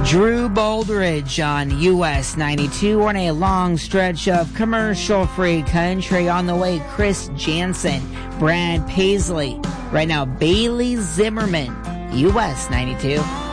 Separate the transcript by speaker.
Speaker 1: Drew Baldridge on US 92 on a long stretch of commercial-free country. On the way, Chris Jansen, Brad Paisley. Right now, Bailey Zimmerman, US 92.